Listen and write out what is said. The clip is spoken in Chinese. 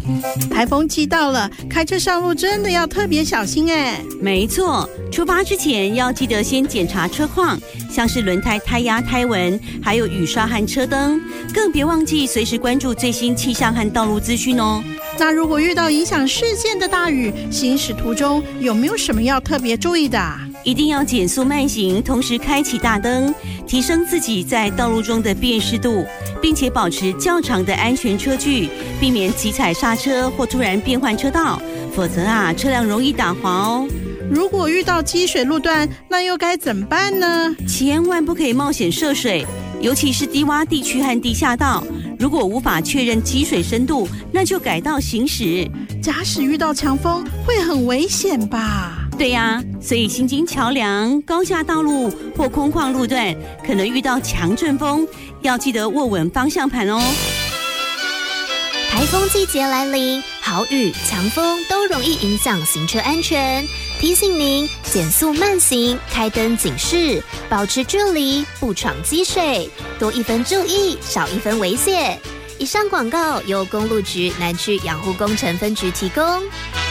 台风季到了，开车上路真的要特别小心哎。 没错，出发之前要记得先检查车况，像是轮胎胎压、胎纹，还有雨刷和车灯，更别忘记随时关注最新气象和道路资讯哦。 那如果遇到影响视线的大雨，行驶途中有没有什么要特别注意的？ 一定要减速慢行，同时开启大灯，提升自己在道路中的辨识度，并且保持较长的安全车距，避免急踩刹车或突然变换车道，否则车辆容易打滑哦。 如果遇到积水路段，那又该怎么办呢？ 千万不可以冒险涉水，尤其是低洼地区和地下道。如果无法确认积水深度，那就改道行驶。 假使遇到强风，会很危险吧？ 对呀，所以行经桥梁、高架道路或空旷路段，可能遇到强阵风，要记得握稳方向盘哦。 台风季节来临，豪雨、强风都容易影响行车安全。提醒您减速慢行，开灯警示，保持距离，不闯积水，多一分注意，少一分危险。以上广告由公路局南区养护工程分局提供。